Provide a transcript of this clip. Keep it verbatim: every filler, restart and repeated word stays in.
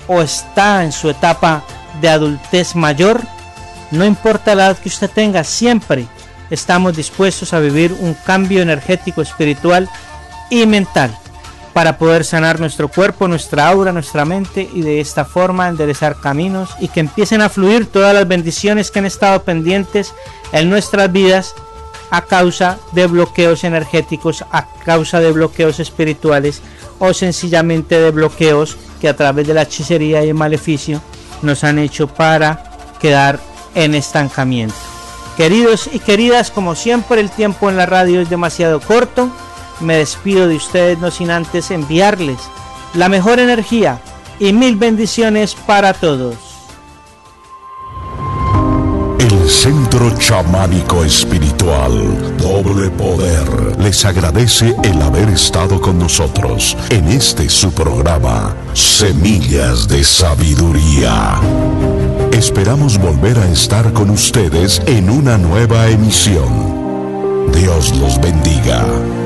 o está en su etapa de adultez mayor, no importa la edad que usted tenga, siempre estamos dispuestos a vivir un cambio energético, espiritual y mental para poder sanar nuestro cuerpo, nuestra aura, nuestra mente y de esta forma enderezar caminos y que empiecen a fluir todas las bendiciones que han estado pendientes en nuestras vidas a causa de bloqueos energéticos, a causa de bloqueos espirituales o sencillamente de bloqueos que a través de la hechicería y el maleficio nos han hecho para quedar en estancamiento. Queridos y queridas, como siempre el tiempo en la radio es demasiado corto. Me despido de ustedes no sin antes enviarles la mejor energía y mil bendiciones para todos. El Centro Chamánico Espiritual Doble Poder les agradece el haber estado con nosotros en este su programa Semillas de Sabiduría. Esperamos volver a estar con ustedes en una nueva emisión. Dios los bendiga.